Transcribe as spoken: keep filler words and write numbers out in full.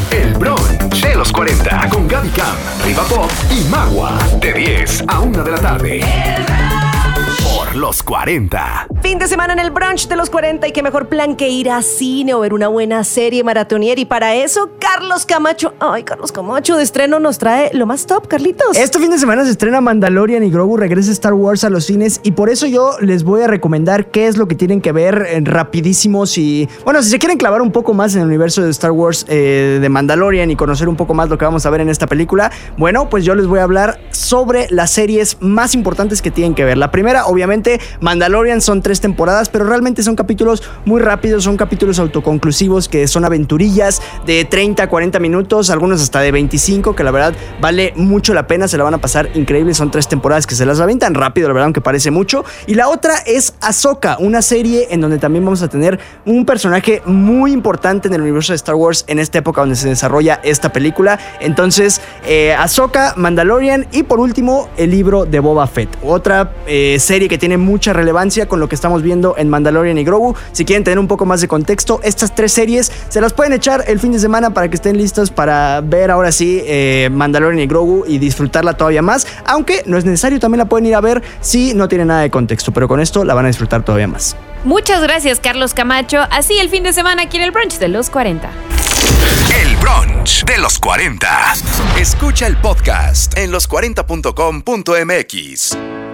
El brunch de los cuarenta con Gaby Cam, Riva Pop y Magua. De diez a una de la tarde. Por los cuarenta. Fin de semana en el brunch de los cuarenta y qué mejor plan que ir a cine o ver una buena serie maratonier. Y para eso, Carlos Camacho, ay, Carlos Camacho de estreno nos trae lo más top, Carlitos. Este fin de semana se estrena Mandalorian y Grogu regresa Star Wars a los cines y por eso yo les voy a recomendar qué es lo que tienen que ver eh, rapidísimo si, bueno, si se quieren clavar un poco más en el universo de Star Wars eh, de Mandalorian y conocer un poco más lo que vamos a ver en esta película, bueno, pues yo les voy a hablar sobre las series más importantes que tienen que ver. La primera, obviamente, Mandalorian, son tres temporadas, pero realmente son capítulos muy rápidos, son capítulos autoconclusivos que son aventurillas de treinta a cuarenta minutos, algunos hasta de veinticinco, que la verdad vale mucho la pena, se la van a pasar increíble. Son tres temporadas que se las avientan rápido, la verdad, aunque parece mucho. Y la otra es Ahsoka, una serie en donde también vamos a tener un personaje muy importante en el universo de Star Wars en esta época donde se desarrolla esta película. Entonces, eh, Ahsoka, Mandalorian y por último, el libro de Boba Fett, otra eh, serie que tiene mucha relevancia con lo que estamos viendo en Mandalorian y Grogu. Si quieren tener un poco más de contexto, estas tres series se las pueden echar el fin de semana para que estén listos para ver ahora sí eh, Mandalorian y Grogu y disfrutarla todavía más, aunque no es necesario, también la pueden ir a ver si no tiene nada de contexto, pero con esto la van a disfrutar todavía más. Muchas gracias, Carlos Camacho. Así el fin de semana aquí en el brunch de los cuarenta. El brunch de los cuarenta. Escucha el podcast en los cuarenta punto com punto m x.